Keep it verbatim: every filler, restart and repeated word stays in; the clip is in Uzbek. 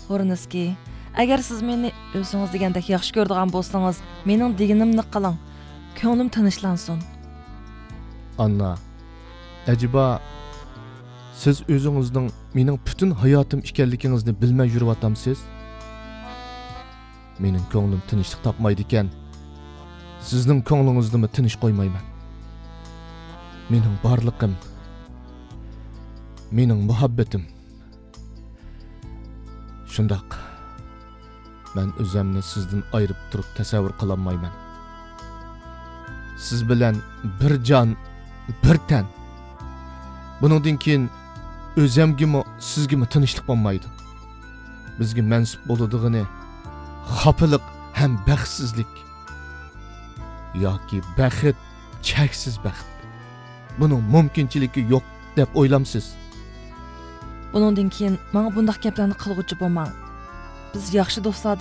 Horniski, agar siz meni o'zingiz degandek yaxshi ko'radigan bo'lsangiz, mening deganimni qiling. Ko'nglim tinchlansin. Anna, acaba siz o'zingizning mening butun hayotim ekanligingizni bilmay yuryotamsiz? Mening ko'nglim tinchlik topmaydi ekan. Sizning ko'nglingizni tinch qo'ymayman. Mening barliqim, mening muhabbatim. Shundaq. Men o'zimni sizdan ayirib turib tasavvur qila olmayman. Siz bilan bir jon, bir tan. Buningdan keyin o'zimgimi, sizgimi tinchlik bo'lmaydi. Bizga mansub bo'ladigini xafaliq ham baxtsizlik yoki baxt, cheksiz baxt. Buning mumkinchiligi yo'q deb o'ylamsiz? Buningdan keyin menga bunday gaplarni qilg'uchi bo'lmang. Biz yaxshi do'stlar